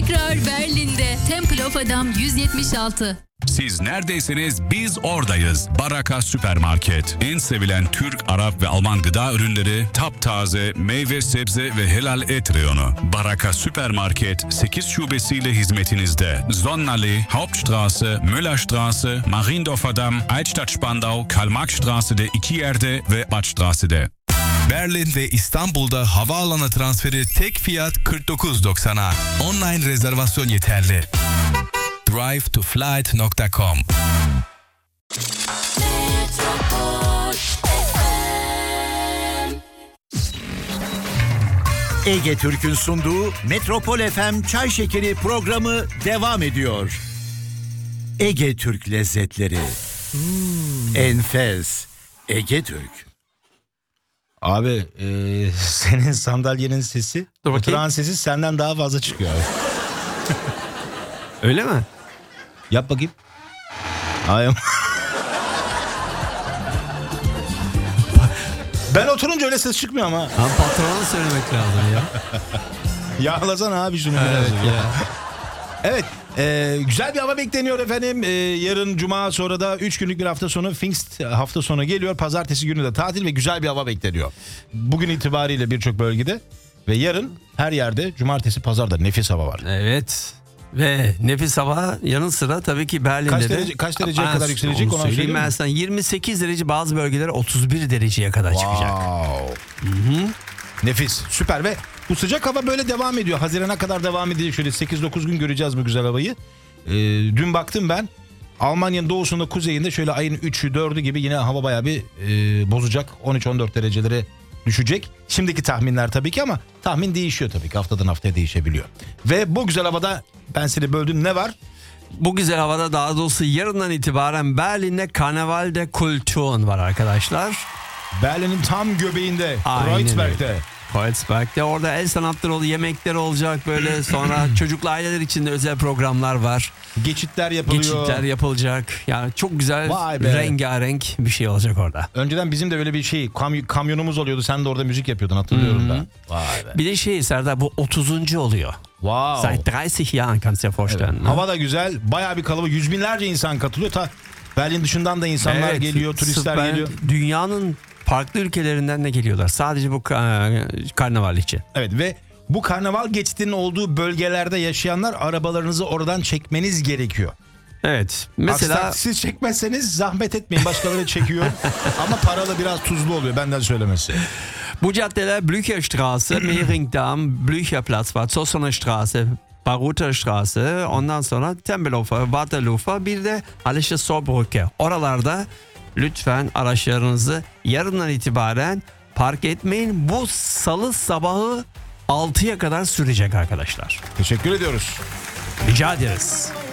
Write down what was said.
tekrar Berlin'de. Temple of Adam 176. Siz neredeyseniz biz oradayız. Baraka Süpermarket. En sevilen Türk, Arap ve Alman gıda ürünleri, taptaze, meyve, sebze ve helal et reyonu. Baraka Süpermarket 8 şubesiyle hizmetinizde. Sonnenallee, Hauptstraße, Müllerstraße, Mariendorfer Damm, Altstadt-Spandau, Karl-Marx-Straße'de 2 yerde ve Badstraße'de. Berlin ve İstanbul'da havaalanı transferi tek fiyat 49.90'a. Online rezervasyon yeterli. drivetoflight.com. Ege Türk'ün sunduğu Metropol FM Çay Şekeri programı devam ediyor. Ege Türk lezzetleri. Enfes. Ege Türk. Abi senin sandalyenin sesi, oturan sesi senden daha fazla çıkıyor abi. Öyle mi? Yap bakayım. Ay. Ben oturunca öyle ses çıkmıyor ama. Abi patrona söylemek lazım ya. Yağlasana abi şunu biraz. Evet ya. Evet, güzel bir hava bekleniyor efendim. Yarın Cuma, sonra da 3 günlük bir hafta sonu, Pfingst hafta sonu geliyor. Pazartesi günü de tatil ve güzel bir hava bekleniyor. Bugün itibariyle birçok bölgede ve yarın her yerde cumartesi, pazarda nefis hava var. Evet. Ve nefis hava yanı sıra tabii ki Berlin'de kaç dereceye kadar yükselecek onu söyleyeyim ben sana. 28 derece, bazı bölgeler 31 dereceye kadar çıkacak. Hı-hı. Nefis, süper ve bu sıcak hava böyle devam ediyor. Haziran'a kadar devam ediyor. Şöyle 8-9 gün göreceğiz bu güzel havayı. Dün baktım ben, Almanya'nın doğusunda, kuzeyinde şöyle ayın 3'ü 4'ü gibi yine hava bayağı bir bozacak. 13-14 derecelere düşecek. Şimdiki tahminler tabii ki, ama tahmin değişiyor tabii ki. Haftadan haftaya değişebiliyor. Ve bu güzel havada, ben seni böldüm, ne var? Bu güzel havada, daha doğrusu yarından itibaren Berlin'de Karneval de Kulturen var arkadaşlar. Berlin'in tam göbeğinde, Kreuzberg'de. Kreuzberg'de, orada el sanatları oluyor, yemekler olacak böyle, sonra çocuklu aileler için de özel programlar var. Geçitler yapılıyor. Geçitler yapılacak. Yani çok güzel, rengarenk bir şey olacak orada. Önceden bizim de böyle bir şey, kamyonumuz oluyordu. Sen de orada müzik yapıyordun, hatırlıyorum da. Vay be. Bir de Serdar, bu 30. oluyor. Wow. Seit 30 Jahren kannst du dir vorstellen. Evet. Hava da güzel, bayağı bir kalabalık, yüz binlerce insan katılıyor. Berlin dışından da insanlar geliyor, turistler geliyor. Dünyanın farklı ülkelerinden de geliyorlar. Sadece bu karnaval için. Evet, ve bu karnaval geçitinin olduğu bölgelerde yaşayanlar, arabalarınızı oradan çekmeniz gerekiyor. Evet. Mesela siz çekmezseniz zahmet etmeyin, başkaları çekiyor. Ama paralı, biraz tuzlu oluyor, benden söylemesi. Bu caddeler Blücherstraße, Mehringdamm, Blücherplatz var, Zossner Straße, Baruter Straße, ondan sonra Tempelhofer, Waterloofer, bir de Hallische Saarbrücke. Oralarda lütfen araçlarınızı yarından itibaren park etmeyin. Bu salı sabahı 6'ya kadar sürecek arkadaşlar. Teşekkür ediyoruz. Rica ederiz.